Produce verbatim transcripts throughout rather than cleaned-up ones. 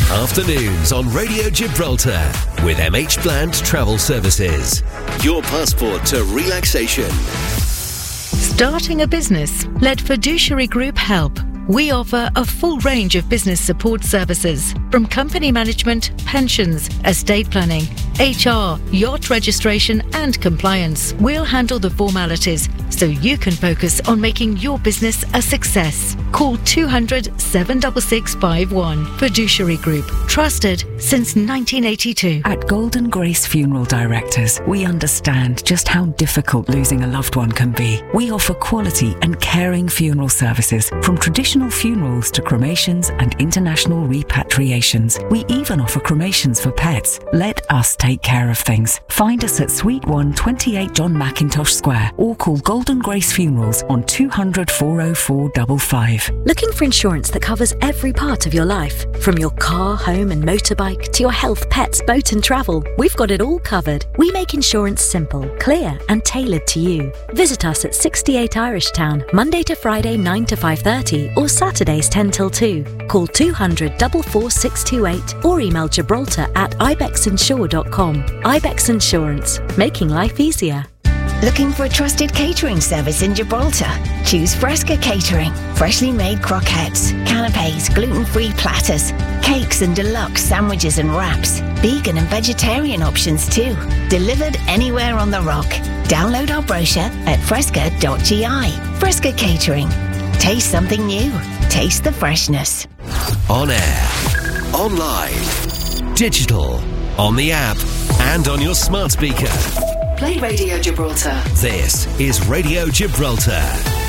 Afternoons on Radio Gibraltar with M H Bland Travel Services. Your passport to relaxation. Starting a business? Let Fiduciary Group help. We offer a full range of business support services, from company management, pensions, estate planning, H R, yacht registration and compliance. We'll handle the formalities so you can focus on making your business a success. Call two hundred, seven six six five one. Fiduciary Group. Trusted since nineteen eighty-two. At Golden Grace Funeral Directors, we understand just how difficult losing a loved one can be. We offer quality and caring funeral services, from traditional funerals to cremations and international repatriations. We even offer cremations for pets. Let us take care of things. Find us at Suite one, twenty-eight John Mackintosh Square, or call Golden Grace Funerals on two hundred, four oh four five five. Looking for insurance that covers every part of your life? From your car, home and motorbike to your health, pets, boat and travel, we've got it all covered. We make insurance simple, clear and tailored to you. Visit us at sixty-eight Irish Town, Monday to Friday nine to five thirty or Saturdays ten till two. Call two hundred, four four six two eight or email gibraltar at ibex insure dot com. Ibex Insurance, making life easier. Looking for a trusted catering service in Gibraltar? Choose Fresca Catering. Freshly made croquettes, canapes, gluten-free platters, cakes and deluxe sandwiches and wraps. Vegan and vegetarian options too. Delivered anywhere on the rock. Download our brochure at fresca dot g i. Fresca Catering. Taste something new. Taste the freshness. On air, online, digital, on the app and on your smart speaker. Play Radio Gibraltar. This is Radio Gibraltar.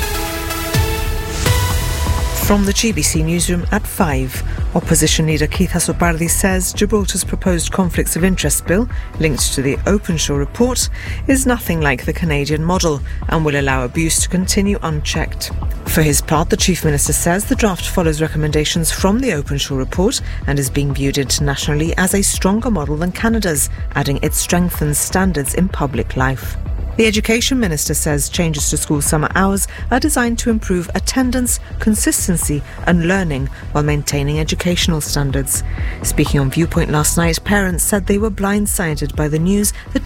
From the G B C newsroom at five, Opposition leader Keith Hasobardi says Gibraltar's proposed conflicts of interest bill, linked to the Openshaw report, is nothing like the Canadian model and will allow abuse to continue unchecked. For his part, the Chief Minister says the draft follows recommendations from the Openshaw report and is being viewed internationally as a stronger model than Canada's, adding it strengthens standards in public life. The Education Minister says changes to school summer hours are designed to improve attendance, consistency and learning while maintaining educational standards. Speaking on Viewpoint last night, parents said they were blindsided by the news that